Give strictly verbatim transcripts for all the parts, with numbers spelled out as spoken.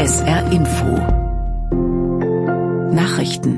S R Info Nachrichten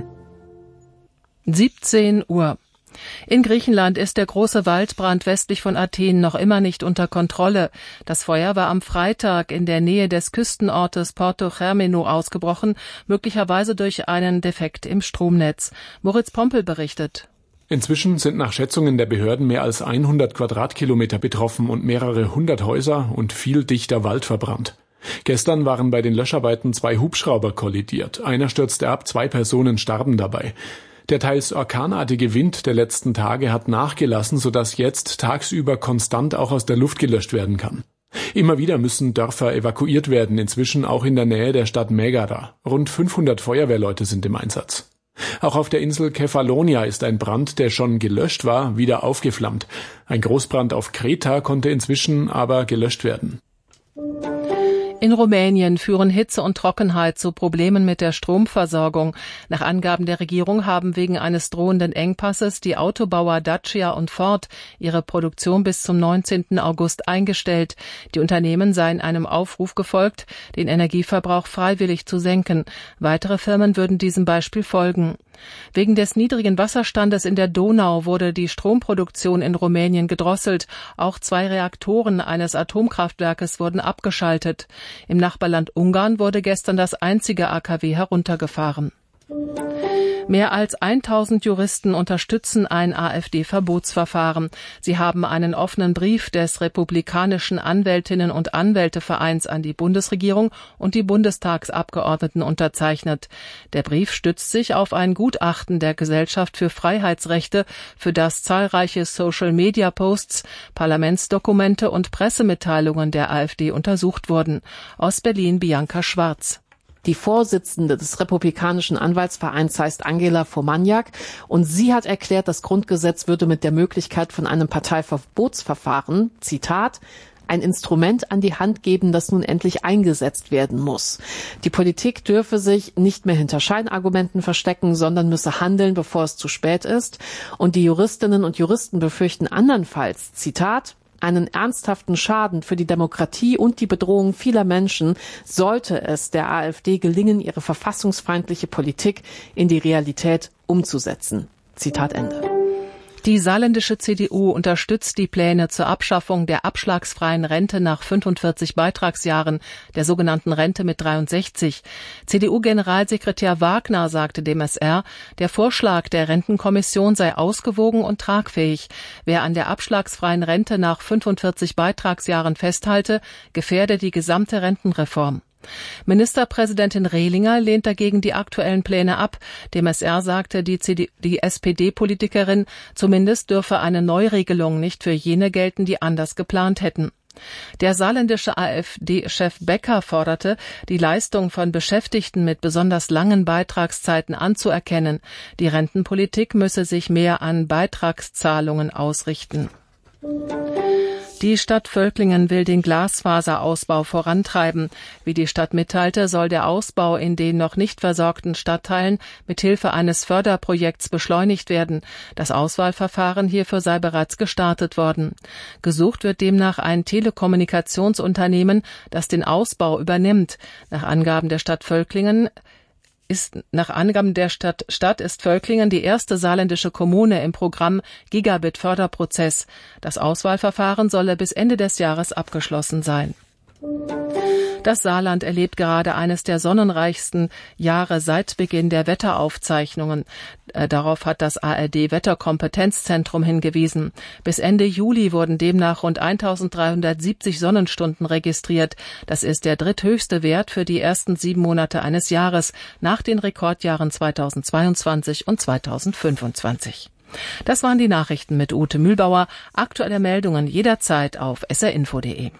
siebzehn Uhr. In Griechenland ist der große Waldbrand westlich von Athen noch immer nicht unter Kontrolle. Das Feuer war am Freitag in der Nähe des Küstenortes Porto Germeno ausgebrochen, möglicherweise durch einen Defekt im Stromnetz. Moritz Pompel berichtet. Inzwischen sind nach Schätzungen der Behörden mehr als hundert Quadratkilometer betroffen und mehrere hundert Häuser und viel dichter Wald verbrannt. Gestern waren bei den Löscharbeiten zwei Hubschrauber kollidiert. Einer stürzte ab, zwei Personen starben dabei. Der teils orkanartige Wind der letzten Tage hat nachgelassen, sodass jetzt tagsüber konstant auch aus der Luft gelöscht werden kann. Immer wieder müssen Dörfer evakuiert werden, inzwischen auch in der Nähe der Stadt Megara. Rund fünfhundert Feuerwehrleute sind im Einsatz. Auch auf der Insel Kefalonia ist ein Brand, der schon gelöscht war, wieder aufgeflammt. Ein Großbrand auf Kreta konnte inzwischen aber gelöscht werden. In Rumänien führen Hitze und Trockenheit zu Problemen mit der Stromversorgung. Nach Angaben der Regierung haben wegen eines drohenden Engpasses die Autobauer Dacia und Ford ihre Produktion bis zum neunzehnten August eingestellt. Die Unternehmen seien einem Aufruf gefolgt, den Energieverbrauch freiwillig zu senken. Weitere Firmen würden diesem Beispiel folgen. Wegen des niedrigen Wasserstandes in der Donau wurde die Stromproduktion in Rumänien gedrosselt. Auch zwei Reaktoren eines Atomkraftwerkes wurden abgeschaltet. Im Nachbarland Ungarn wurde gestern das einzige A K W heruntergefahren. Mehr als tausend Juristen unterstützen ein AfD-Verbotsverfahren. Sie haben einen offenen Brief des Republikanischen Anwältinnen- und Anwältevereins an die Bundesregierung und die Bundestagsabgeordneten unterzeichnet. Der Brief stützt sich auf ein Gutachten der Gesellschaft für Freiheitsrechte, für das zahlreiche Social-Media-Posts, Parlamentsdokumente und Pressemitteilungen der AfD untersucht wurden. Aus Berlin Bianca Schwarz. Die Vorsitzende des Republikanischen Anwaltsvereins heißt Angela Formanjak und sie hat erklärt, das Grundgesetz würde mit der Möglichkeit von einem Parteiverbotsverfahren, Zitat, ein Instrument an die Hand geben, das nun endlich eingesetzt werden muss. Die Politik dürfe sich nicht mehr hinter Scheinargumenten verstecken, sondern müsse handeln, bevor es zu spät ist. Und die Juristinnen und Juristen befürchten andernfalls, Zitat, einen ernsthaften Schaden für die Demokratie und die Bedrohung vieler Menschen, sollte es der AfD gelingen, ihre verfassungsfeindliche Politik in die Realität umzusetzen. Zitat Ende. Die saarländische C D U unterstützt die Pläne zur Abschaffung der abschlagsfreien Rente nach fünfundvierzig Beitragsjahren, der sogenannten Rente mit dreiundsechzig. C D U-Generalsekretär Wagner sagte dem S R, der Vorschlag der Rentenkommission sei ausgewogen und tragfähig. Wer an der abschlagsfreien Rente nach fünfundvierzig Beitragsjahren festhalte, gefährde die gesamte Rentenreform. Ministerpräsidentin Rehlinger lehnt dagegen die aktuellen Pläne ab. Dem S R sagte die, C D, die S P D-Politikerin, zumindest dürfe eine Neuregelung nicht für jene gelten, die anders geplant hätten. Der saarländische AfD-Chef Becker forderte, die Leistung von Beschäftigten mit besonders langen Beitragszeiten anzuerkennen. Die Rentenpolitik müsse sich mehr an Beitragszahlungen ausrichten. Die Stadt Völklingen will den Glasfaserausbau vorantreiben. Wie die Stadt mitteilte, soll der Ausbau in den noch nicht versorgten Stadtteilen mithilfe eines Förderprojekts beschleunigt werden. Das Auswahlverfahren hierfür sei bereits gestartet worden. Gesucht wird demnach ein Telekommunikationsunternehmen, das den Ausbau übernimmt. Nach Angaben der Stadt Völklingen Ist, nach Angaben der Stadt, Stadt ist Völklingen die erste saarländische Kommune im Programm Gigabit-Förderprozess. Das Auswahlverfahren solle bis Ende des Jahres abgeschlossen sein. Das Saarland erlebt gerade eines der sonnenreichsten Jahre seit Beginn der Wetteraufzeichnungen. Äh, darauf hat das A R D-Wetterkompetenzzentrum hingewiesen. Bis Ende Juli wurden demnach rund eintausenddreihundertsiebzig Sonnenstunden registriert. Das ist der dritthöchste Wert für die ersten sieben Monate eines Jahres, nach den Rekordjahren zweitausendzweiundzwanzig und zweitausendfünfundzwanzig. Das waren die Nachrichten mit Ute Mühlbauer. Aktuelle Meldungen jederzeit auf s r info punkt d e.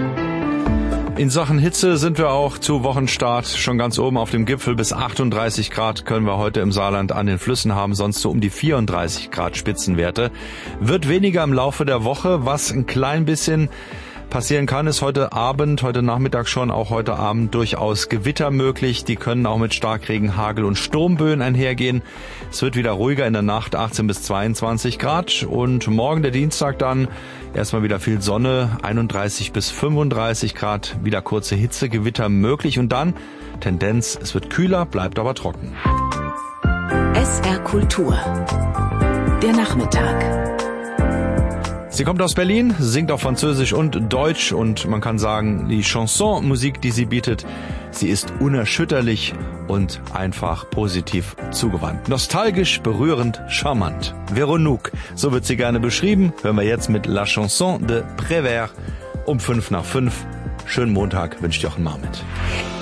In Sachen Hitze sind wir auch zu Wochenstart schon ganz oben auf dem Gipfel. Bis achtunddreißig Grad können wir heute im Saarland an den Flüssen haben, sonst so um die vierunddreißig Grad Spitzenwerte. Wird weniger im Laufe der Woche, was ein klein bisschen passieren kann, ist heute Abend, heute Nachmittag schon, auch heute Abend durchaus Gewitter möglich. Die können auch mit Starkregen, Hagel und Sturmböen einhergehen. Es wird wieder ruhiger in der Nacht, achtzehn bis zweiundzwanzig Grad. Und morgen, der Dienstag, dann erstmal wieder viel Sonne, einunddreißig bis fünfunddreißig Grad, wieder kurze Hitze, Gewitter möglich. Und dann Tendenz, es wird kühler, bleibt aber trocken. S R Kultur. Der Nachmittag. Sie kommt aus Berlin, singt auf Französisch und Deutsch und man kann sagen, die Chanson-Musik, die sie bietet, sie ist unerschütterlich und einfach positiv zugewandt. Nostalgisch, berührend, charmant. Veronique, so wird sie gerne beschrieben. Hören wir jetzt mit La Chanson de Prévert um fünf nach fünf. Schönen Montag wünscht Jochen Marmit.